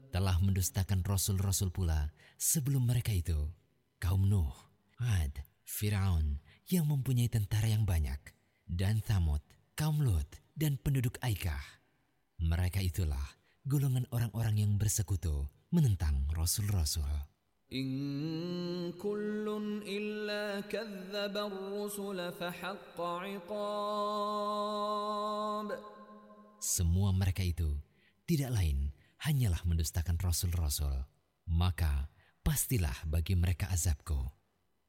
telah mendustakan rasul-rasul pula sebelum mereka itu. Kaum Nuh, Ad, Firaun yang mempunyai tentara yang banyak, dan Thamud, kaum Lut, dan penduduk Aikah. Mereka itulah golongan orang-orang yang bersekutu menentang rasul-rasul. إن كل إلا كذب الرسل فحق عقاب. Semua mereka itu tidak lain hanyalah mendustakan rasul-rasul, maka pastilah bagi mereka azabku.